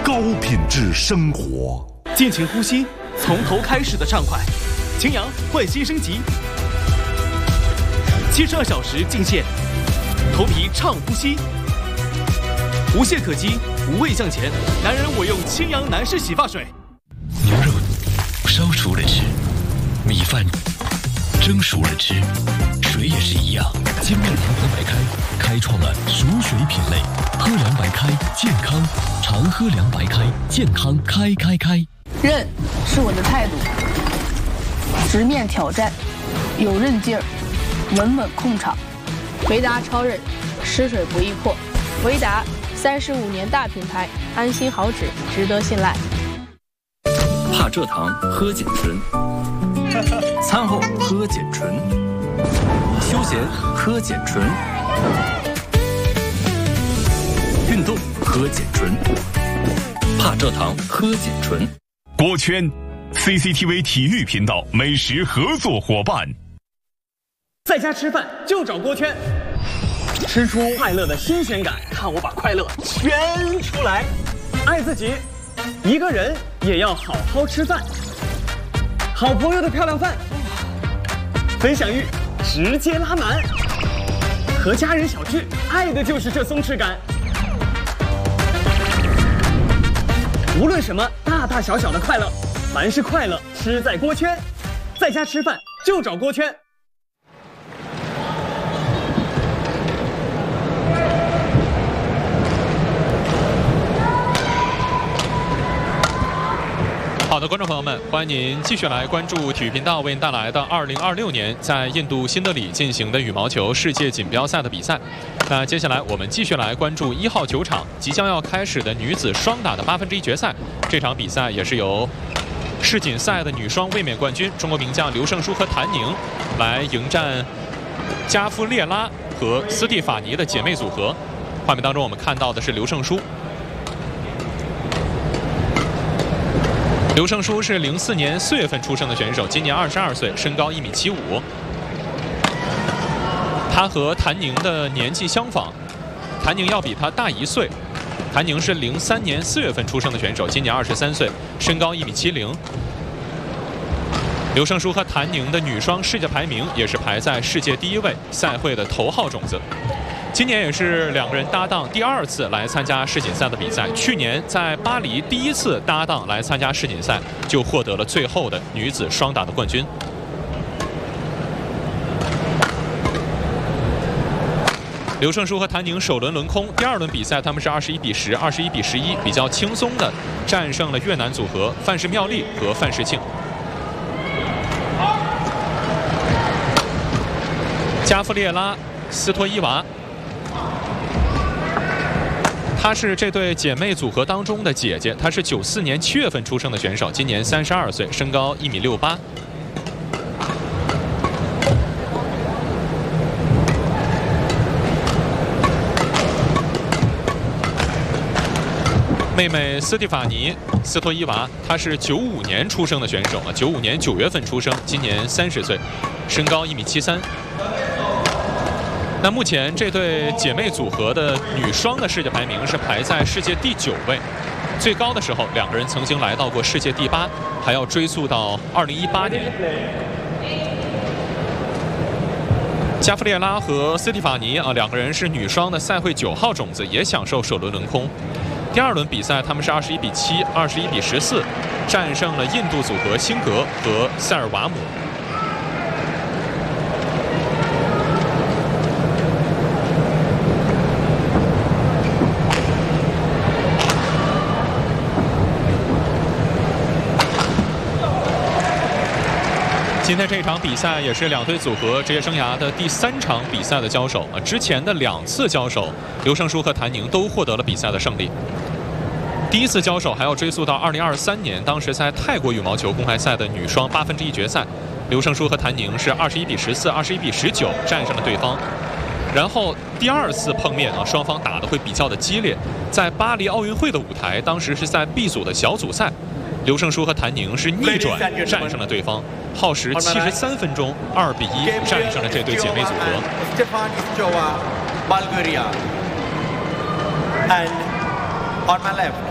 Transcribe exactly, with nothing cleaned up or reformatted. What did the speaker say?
高品质生活。 尽情呼吸，从头开始的畅快。擎阳焕新升级，七十二小时净线，头皮畅呼吸，无懈可击，无畏向前。男人我用清扬男士洗发水。 牛肉烧熟了吃，米饭蒸熟了吃，水也是一样。金麦阳光白开开创了熟水品类，喝凉白开健康，常喝凉白开健康开开开。 韧是我的态度，直面挑战，有韧劲儿，稳稳控场。维达超韧，湿水不易破。维达三十五年大品牌，安心好纸，值得信赖。 怕蔗糖喝碱醇，餐后喝碱醇，休闲喝碱醇，运动喝碱醇，怕蔗糖喝碱醇。 锅圈 C C T V 体育频道美食合作伙伴。 在家吃饭就找锅圈，吃出快乐的新鲜感，看我把快乐圈出来。爱自己，一个人也要好好吃饭。好朋友的漂亮饭，分享欲直接拉满。和家人小聚，爱的就是这松弛感。无论什么大大小小的快乐，凡是快乐吃在锅圈。在家吃饭就找锅圈。 好的，观众朋友们，欢迎您继续来关注体育频道为您带来的二零二六年在印度新德里进行的羽毛球世界锦标赛的比赛。那接下来我们继续来关注一号球场即将要开始的女子双打的八分之一决赛。这场比赛也是由世锦赛的女双卫冕冠军中国名将刘胜书和谭宁来迎战加夫列拉和斯蒂法尼的姐妹组合。画面当中我们看到的是刘胜书。刘胜书是零四年四月份出生的选手，今年二十二岁，身高一米七五。他和谭宁的年纪相仿，谭宁要比他大一岁。谭宁是零三年四月份出生的选手，今年二十三岁，身高一米七零。刘胜书和谭宁的女双世界排名也是排在世界第一位，赛会的头号种子。今年也是两个人搭档第二次来参加世锦赛的比赛。去年在巴黎第一次搭档来参加世锦赛，就获得了最后的女子双打的冠军。刘胜书和谭宁首轮轮空，第二轮比赛他们是二十一比十、二十一比十一，比较轻松的战胜了越南组合范氏妙丽和范世庆。加夫列拉斯托伊娃，她是这对姐妹组合当中的姐姐，她是九四年七月份出生的选手，今年三十二岁，身高一米六八。妹妹斯蒂法尼斯托伊娃，她是九五年出生的选手啊，九五年九月份出生，今年三十岁，身高一米七三。那目前这对姐妹组合的女双的世界排名是排在世界第九位，最高的时候两个人曾经来到过世界第八，还要追溯到二零一八年。加夫列拉和斯蒂法尼啊，两个人是女双的赛会九号种子，也享受首轮轮空。第二轮比赛他们是二十一比七、二十一比十四，战胜了印度组合辛格和塞尔瓦姆。今天这场比赛也是两队组合职业生涯的第三场比赛的交手啊，之前的两次交手，刘胜书和谭宁都获得了比赛的胜利。第一次交手还要追溯到二零二三年，当时在泰国羽毛球公开赛的女双八分之一决赛，刘胜书和谭宁是二十一比十四、二十一比十九战胜了对方。然后第二次碰面啊，双方打得会比较的激烈，在巴黎奥运会的舞台，当时是在 B 组的小组赛。刘胜书和谭宁是逆转战胜了对方，耗时七十三分钟，二比一战胜了这对姐妹组合。 And on my left,